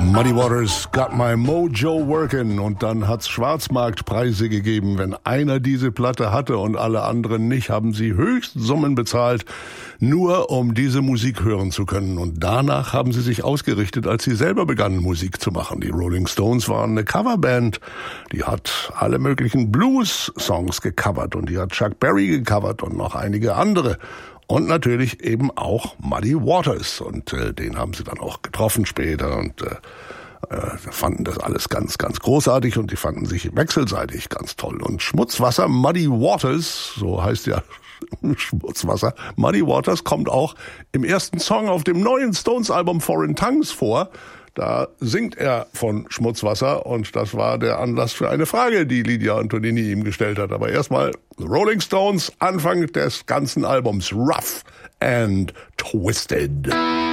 Muddy Waters, Got My Mojo Workin'. Und dann hat's Schwarzmarktpreise gegeben. Wenn einer diese Platte hatte und alle anderen nicht, haben sie Höchstsummen bezahlt, nur um diese Musik hören zu können. Und danach haben sie sich ausgerichtet, als sie selber begannen, Musik zu machen. Die Rolling Stones waren eine Coverband. Die hat alle möglichen Blues-Songs gecovert. Und die hat Chuck Berry gecovert und noch einige andere. Und natürlich eben auch Muddy Waters. Und den haben sie dann auch getroffen später und fanden das alles ganz, ganz großartig und die fanden sich wechselseitig ganz toll. Und Schmutzwasser, Muddy Waters, so heißt ja Schmutzwasser, Muddy Waters kommt auch im ersten Song auf dem neuen Stones-Album Foreign Tongues vor. Da singt er von Schmutzwasser und das war der Anlass für eine Frage, die Lydia Antonini ihm gestellt hat. Aber erstmal The Rolling Stones, Anfang des ganzen Albums, Rough and Twisted.